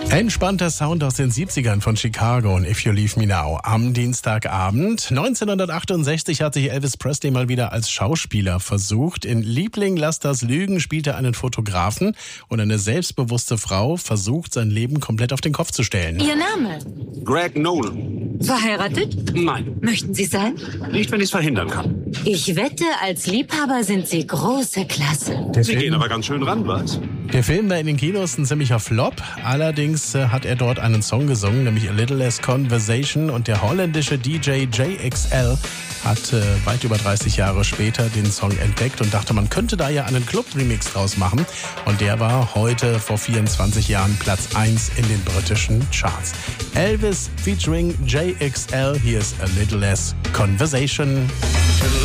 Entspannter Sound aus den 70ern von Chicago und If You Leave Me Now am Dienstagabend. 1968 hat sich Elvis Presley mal wieder als Schauspieler versucht. In Liebling, lass das lügen spielt er einen Fotografen und eine selbstbewusste Frau versucht, sein Leben komplett auf den Kopf zu stellen. Ihr Name? Greg Nolan. Verheiratet? Nein, Möchten Sie sein? nicht, wenn ich es verhindern kann. Ich wette, als Liebhaber sind Sie große Klasse. Sie gehen aber ganz schön ran, was? Der Film war in den Kinos ein ziemlicher Flop. Allerdings hat er dort einen Song gesungen, nämlich A Little Less Conversation. Und der holländische DJ JXL hat weit über 30 Jahre später den Song entdeckt und dachte, man könnte da ja einen Club-Remix draus machen. Und der war heute vor 24 Jahren Platz 1 in den britischen Charts. Elvis featuring JXL, hier ist A Little Less Conversation.